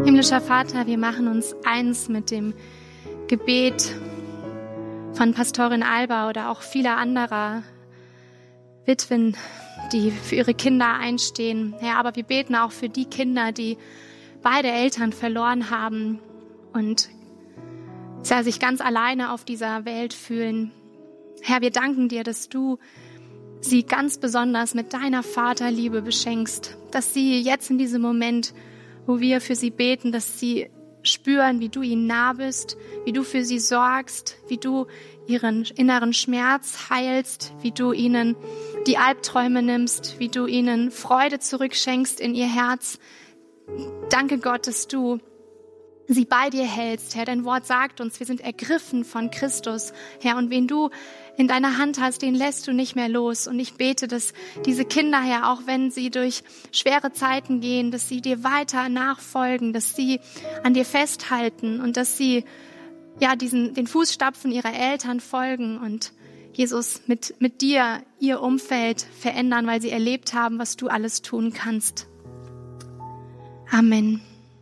Himmlischer Vater, wir machen uns eins mit dem Gebet von Pastorin Alba oder auch vieler anderer Witwen, die für ihre Kinder einstehen. Herr, aber wir beten auch für die Kinder, die beide Eltern verloren haben und sich ganz alleine auf dieser Welt fühlen. Herr, wir danken dir, dass du sie ganz besonders mit deiner Vaterliebe beschenkst, dass sie jetzt in diesem Moment, wo wir für sie beten, dass sie spüren, wie du ihnen nah bist, wie du für sie sorgst, wie du ihren inneren Schmerz heilst, wie du ihnen die Albträume nimmst, wie du ihnen Freude zurückschenkst in ihr Herz. Danke Gott, dass du sie bei dir hältst, Herr. Dein Wort sagt uns, wir sind ergriffen von Christus, Herr. Und wen du in deiner Hand hast, den lässt du nicht mehr los. Und ich bete, dass diese Kinder, Herr, auch wenn sie durch schwere Zeiten gehen, dass sie dir weiter nachfolgen, dass sie an dir festhalten und dass sie den Fußstapfen ihrer Eltern folgen und Jesus mit dir ihr Umfeld verändern, weil sie erlebt haben, was du alles tun kannst. Amen.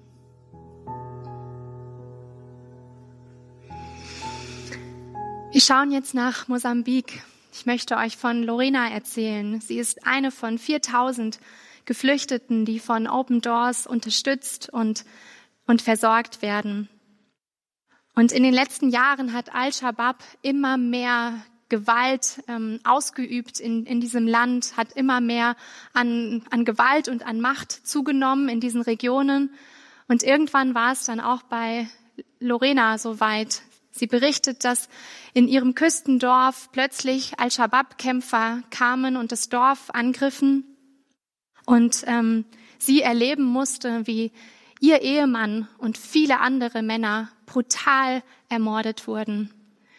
Wir schauen jetzt nach Mosambik. Ich möchte euch von Lorena erzählen. Sie ist eine von 4000 Geflüchteten, die von Open Doors unterstützt und versorgt werden. Und in den letzten Jahren hat Al-Shabaab immer mehr Gewalt ausgeübt in diesem Land, hat immer mehr an Gewalt und an Macht zugenommen in diesen Regionen. Und irgendwann war es dann auch bei Lorena soweit. Sie berichtet, dass in ihrem Küstendorf plötzlich Al-Shabaab-Kämpfer kamen und das Dorf angriffen. Und sie erleben musste, wie ihr Ehemann und viele andere Männer brutal ermordet wurden.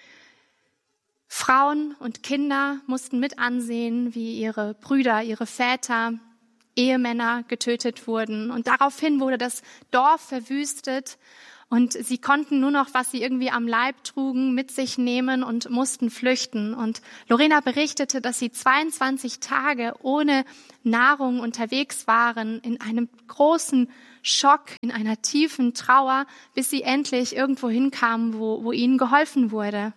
Frauen und Kinder mussten mit ansehen, wie ihre Brüder, ihre Väter, Ehemänner getötet wurden. Und daraufhin wurde das Dorf verwüstet. Und sie konnten nur noch, was sie irgendwie am Leib trugen, mit sich nehmen und mussten flüchten. Und Lorena berichtete, dass sie 22 Tage ohne Nahrung unterwegs waren, in einem großen Schock, in einer tiefen Trauer, bis sie endlich irgendwo hinkamen, wo ihnen geholfen wurde.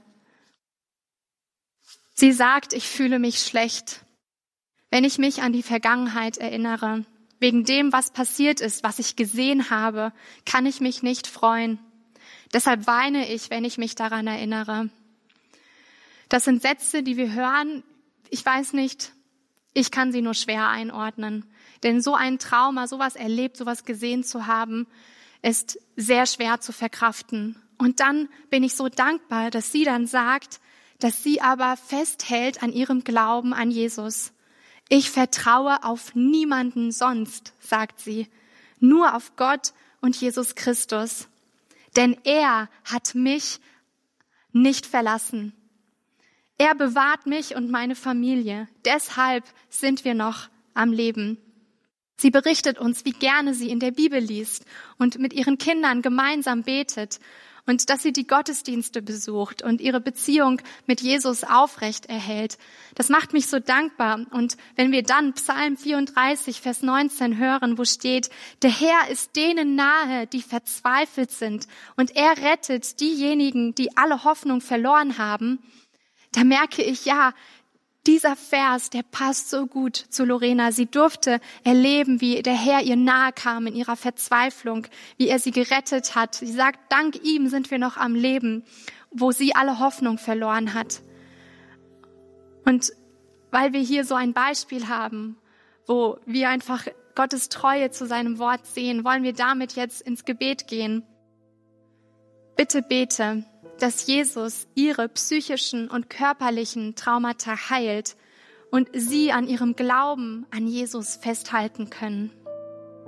Sie sagt, ich fühle mich schlecht, wenn ich mich an die Vergangenheit erinnere. Wegen dem, was passiert ist, was ich gesehen habe, kann ich mich nicht freuen. Deshalb weine ich, wenn ich mich daran erinnere. Das sind Sätze, die wir hören. Ich weiß nicht, ich kann sie nur schwer einordnen. Denn so ein Trauma, sowas erlebt, sowas gesehen zu haben, ist sehr schwer zu verkraften. Und dann bin ich so dankbar, dass sie dann sagt, dass sie aber festhält an ihrem Glauben an Jesus. Ich vertraue auf niemanden sonst, sagt sie, nur auf Gott und Jesus Christus. Denn er hat mich nicht verlassen. Er bewahrt mich und meine Familie. Deshalb sind wir noch am Leben. Sie berichtet uns, wie gerne sie in der Bibel liest und mit ihren Kindern gemeinsam betet und dass sie die Gottesdienste besucht und ihre Beziehung mit Jesus aufrecht erhält. Das macht mich so dankbar. Und wenn wir dann Psalm 34, Vers 19 hören, wo steht, der Herr ist denen nahe, die verzweifelt sind, und er rettet diejenigen, die alle Hoffnung verloren haben, da merke ich, ja, dieser Vers, der passt so gut zu Lorena. Sie durfte erleben, wie der Herr ihr nahe kam in ihrer Verzweiflung, wie er sie gerettet hat. Sie sagt, dank ihm sind wir noch am Leben, wo sie alle Hoffnung verloren hat. Und weil wir hier so ein Beispiel haben, wo wir einfach Gottes Treue zu seinem Wort sehen, wollen wir damit jetzt ins Gebet gehen. Bitte bete, dass Jesus ihre psychischen und körperlichen Traumata heilt und sie an ihrem Glauben an Jesus festhalten können.